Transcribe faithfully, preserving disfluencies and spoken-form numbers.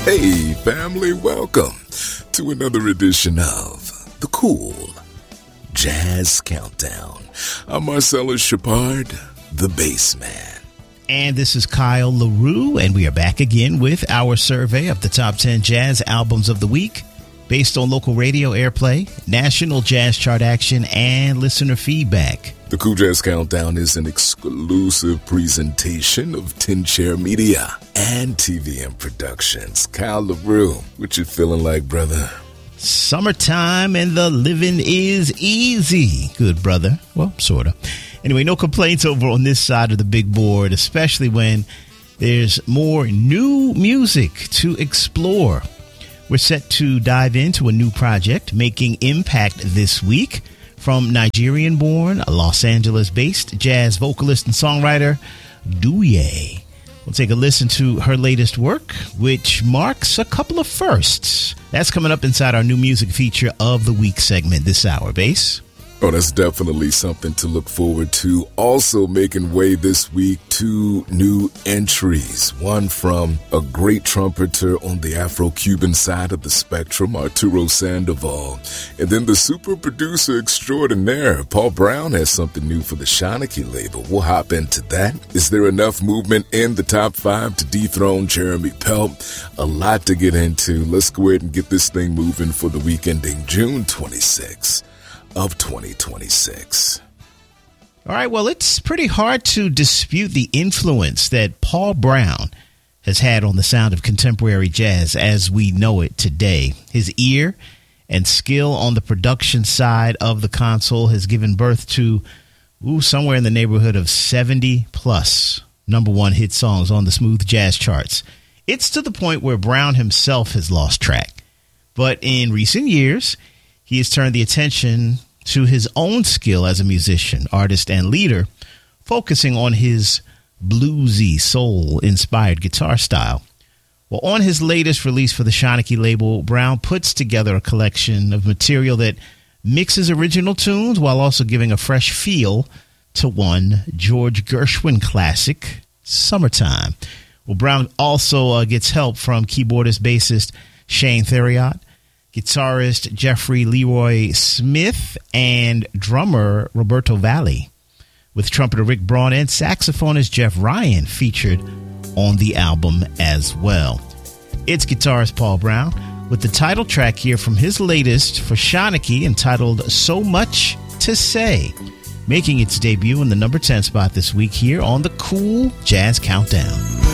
Hey, family, welcome to another edition of The Cool Jazz Countdown. I'm Marcellus Shepard, the bass man. And this is Kyle LaRue, and we are back again with our survey of the top ten jazz albums of the week based on local radio airplay, national jazz chart action, and listener feedback. The Cool Jazz Countdown is an exclusive presentation of Ten Chair Media and T V M Productions. Kyle LaRue, what you feeling like, brother? Summertime and the living is easy. Good, brother. Well, sort of. Anyway, no complaints over on this side of the big board, especially when there's more new music to explore. We're set to dive into a new project making impact this week from Nigerian-born, Los Angeles-based jazz vocalist and songwriter Douye. We'll take a listen to her latest work, which marks a couple of firsts. That's coming up inside our new music feature of the week segment this hour, Bass. Oh, that's definitely something to look forward to. Also making way this week, two new entries. One from a great trumpeter on the Afro-Cuban side of the spectrum, Arturo Sandoval. And then the super producer extraordinaire, Paul Brown, has something new for the Shanachie label. We'll hop into that. Is there enough movement in the top five to dethrone Jeremy Pelt? A lot to get into. Let's go ahead and get this thing moving for the week ending June twenty-sixth. Of twenty twenty-six. All right, well, it's pretty hard to dispute the influence that Paul Brown has had on the sound of contemporary jazz as we know it today. His ear and skill on the production side of the console has given birth to ooh, somewhere in the neighborhood of seventy plus number one hit songs on the smooth jazz charts. It's to the point where Brown himself has lost track. But in recent years, he has turned the attention to his own skill as a musician, artist, and leader, focusing on his bluesy, soul-inspired guitar style. Well, on his latest release for the Shanachie label, Brown puts together a collection of material that mixes original tunes while also giving a fresh feel to one George Gershwin classic, Summertime. Well, Brown also uh, gets help from keyboardist-bassist Shane Theriot, guitarist Jeffrey Leroy Smith, and drummer Roberto Valli, with trumpeter Rick Braun and saxophonist Jeff Ryan featured on the album as well. It's guitarist Paul Brown with the title track here from his latest for Shanachie entitled So Much to Say, making its debut in the number ten spot this week here on the Cool Jazz Countdown.